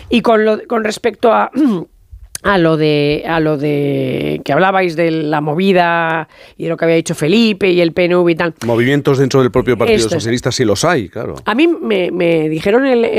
Y con respecto a lo de que hablabais de la movida y de lo que había dicho Felipe y el PNV y tal. Movimientos dentro del propio Partido Socialista sí los hay, claro. A mí me dijeron